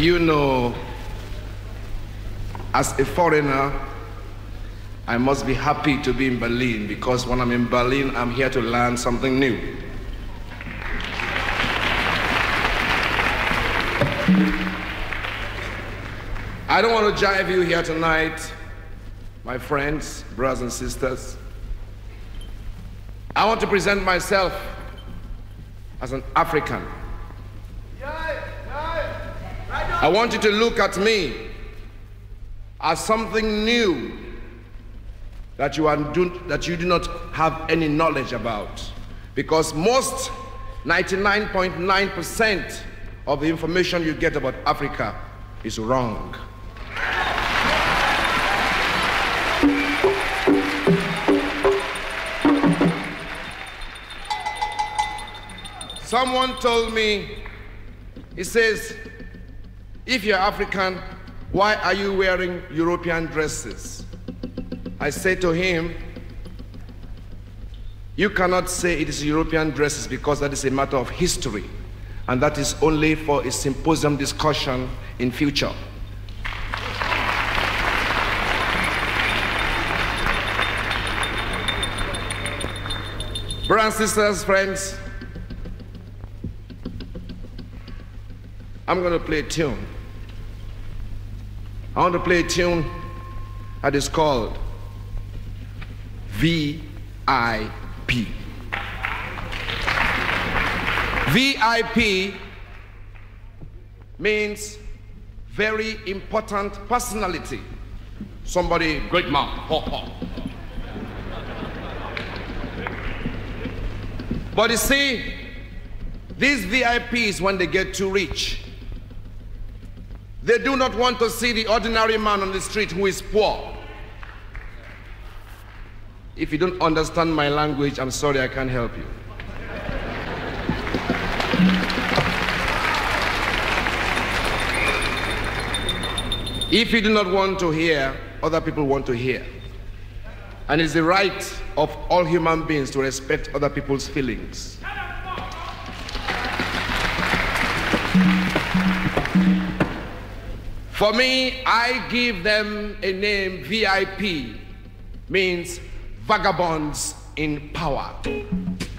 You know, as a foreigner, I must be happy to be in Berlin, because when I'm in Berlin, I'm here to learn something new. I don't want to jive you here tonight, my friends, brothers and sisters. I want to present myself as an African. I want you to look at me as something new that you do not have any knowledge about. Because most 99.9% of the information you get about Africa is wrong. Someone told me, he says, if you're African, why are you wearing European dresses? I said to him, you cannot say it is European dresses because that is a matter of history, and that is only for a symposium discussion in future. Brothers and sisters, friends, I'm going to play a tune. I want to play a tune that is called VIP. VIP means very important personality. Somebody, great man, hop, hop. But you see, these VIPs, when they get too rich, they do not want to see the ordinary man on the street who is poor. If you don't understand my language, I'm sorry, I can't help you. If you do not want to hear, other people want to hear. And it's the right of all human beings to respect other people's feelings. For me, I give them a name. VIP means vagabonds in power.